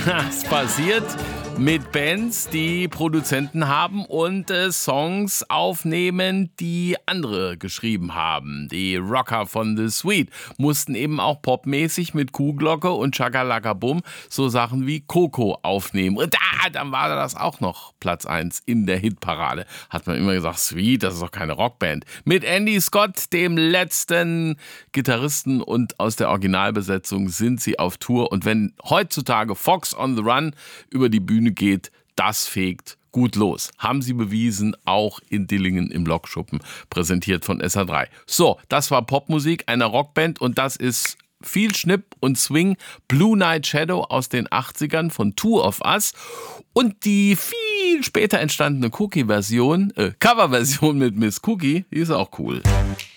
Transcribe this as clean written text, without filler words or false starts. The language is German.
Es passiert mit Bands, die Produzenten haben und Songs aufnehmen, die andere geschrieben haben. Die Rocker von The Sweet mussten eben auch popmäßig mit Kuhglocke und Chakalaka Bum so Sachen wie Coco aufnehmen. Und dann war das auch noch Platz 1 in der Hitparade. Hat man immer gesagt, Sweet, das ist doch keine Rockband. Mit Andy Scott, dem letzten Gitarristen, und aus der Originalbesetzung sind sie auf Tour. Und wenn heutzutage Fox on the Run über die Bühne geht, das fegt gut los. Haben sie bewiesen, auch in Dillingen im Lokschuppen, präsentiert von SA3. So, das war Popmusik einer Rockband und das ist viel Schnipp und Swing. Blue Night Shadow aus den 80ern von Two of Us und die viel später entstandene Coverversion mit Miss Cookie, die ist auch cool.